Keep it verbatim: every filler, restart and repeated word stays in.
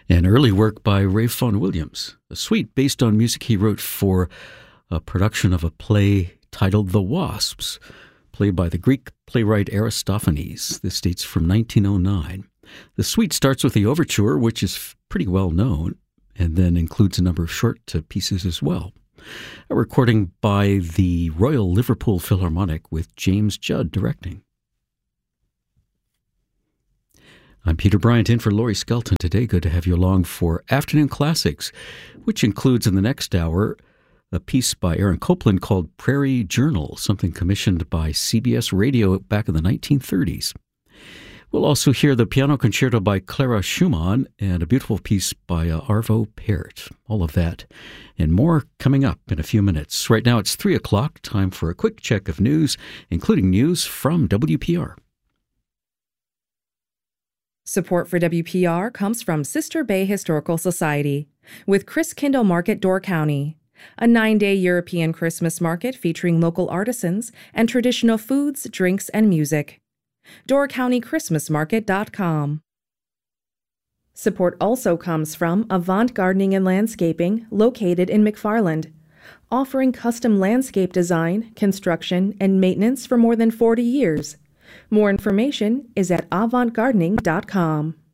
An early work by Ralph Vaughan Williams, a suite based on music he wrote for a production of a play titled The Wasps, played by the Greek playwright Aristophanes. This dates from nineteen oh nine. The suite starts with the overture, which is pretty well known, and then includes a number of short pieces as well. A recording by the Royal Liverpool Philharmonic with James Judd directing. I'm Peter Bryant in for Laurie Skelton today. Good to have you along for Afternoon Classics, which includes in the next hour a piece by Aaron Copland called Prairie Journal, something commissioned by C B S Radio back in the nineteen thirties. We'll also hear the piano concerto by Clara Schumann and a beautiful piece by uh, Arvo Pärt. All of that and more coming up in a few minutes. Right now it's three o'clock, time for a quick check of news, including news from W P R. Support for W P R comes from Sister Bay Historical Society with Christkindl Market, Door County, a nine-day European Christmas market featuring local artisans and traditional foods, drinks, and music. door county christmas market dot com. Support also comes from Avant Gardening and Landscaping, located in McFarland, offering custom landscape design, construction, and maintenance for more than forty years. More information is at avant gardening dot com.